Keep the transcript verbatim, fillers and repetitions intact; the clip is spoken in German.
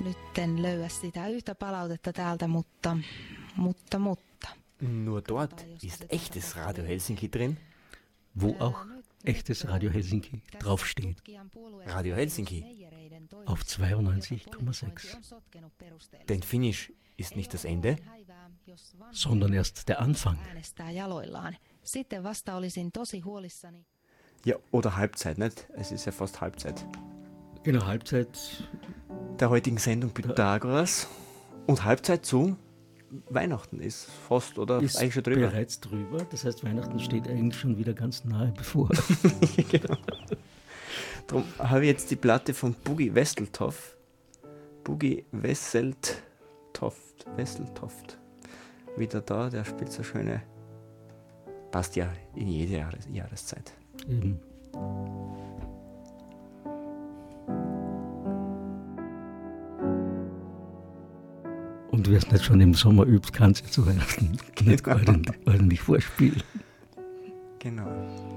Nyt en löyä sitä yhtä palautetta täältä, mutta, mutta, mutta. Nur dort ist echtes Radio Helsinki drin. Wo auch echtes Radio Helsinki draufsteht. Radio Helsinki. Auf zweiundneunzig Komma sechs. Denn Finish ist nicht das Ende, sondern erst der Anfang. Ja, oder Halbzeit, nicht? Es ist ja fast Halbzeit. Genau, Halbzeit der heutigen Sendung Pythagoras. Und Halbzeit zu Weihnachten ist fast, oder? Ist eigentlich schon drüber. Bereits drüber. Das heißt, Weihnachten steht eigentlich schon wieder ganz nahe bevor. Genau. Darum habe ich jetzt die Platte von Boogie Wesseltoft. Boogie Wesseltoft. Wesseltoft. Wieder da, der spielt so schöne. Passt ja in jede Jahres- Jahreszeit. Eben. Und wer es nicht schon im Sommer übt, kann es ja zu Weihnachten nicht ordentlich, ordentlich vorspielen. Genau.